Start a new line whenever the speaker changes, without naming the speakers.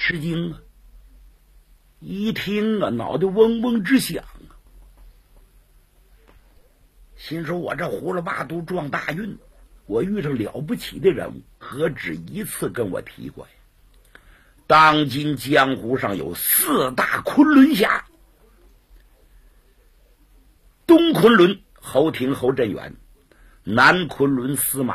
吃惊啊！一听啊，脑袋嗡嗡直响啊，心说我这胡了八都撞大运，我遇上了不起的人物，何止一次跟我提过呀？当今江湖上有4大昆仑侠，东昆仑侯廷侯振远，南昆仑司马